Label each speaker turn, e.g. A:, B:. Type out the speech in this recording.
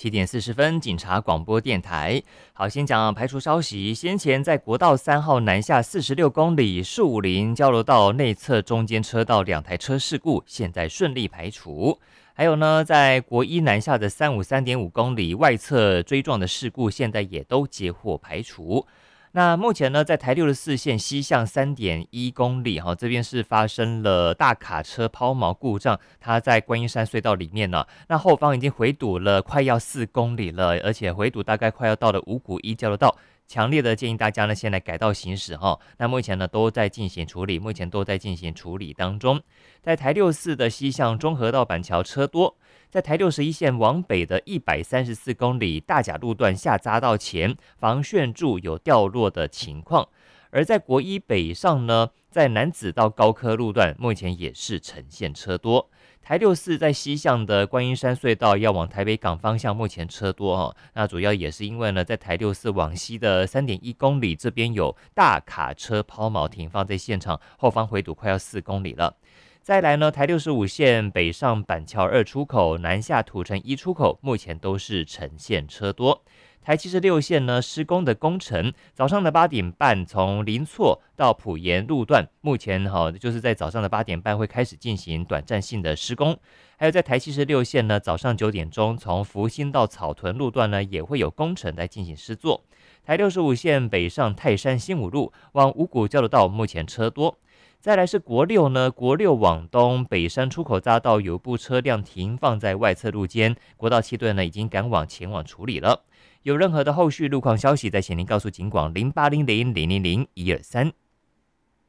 A: 7点40分，警察广播电台。好，先讲排除消息。先前在国道3号南下46公里树林交流道内侧中间车道2台车事故，现在顺利排除。还有呢，在国一南下的353.5公里外侧追撞的事故，现在也都接获排除。那目前呢，在台64线西向3.1公里，这边是发生了大卡车抛锚故障，它在观音山隧道里面呢，那后方已经回堵了快要4公里了，而且回堵大概快要到了五股一交流道。强烈的建议大家呢，先来改道行驶哈。那目前呢都在进行处理当中。在台64的西向中和到板桥车多，在台61线往北的134公里大甲路段下匝道前，防眩柱有掉落的情况。而在国一北上呢，在楠梓到高科路段，目前也是呈现车多。台64在西向的观音山隧道要往台北港方向，目前车多那主要也是因为呢，在台64往西的3.1公里这边有大卡车抛锚停放在现场，后方回堵快要4公里了。再来呢，台65线北上板桥2出口，南下土城1出口，目前都是呈现车多。台76线呢，施工的工程，早上的8点半从林厝到埔盐路段，目前就是在早上的8点半会开始进行短暂性的施工。还有在台76线呢，早上9点钟从福兴到草屯路段呢，也会有工程来进行施作。台65线北上泰山新武路往五股交流道，目前车多。再来是国六呢，国六往东北山出口匝道有部车辆停放在外侧路肩，国道7队呢已经前往处理了。有任何的后续路况消息，再请您告诉警广0800000123。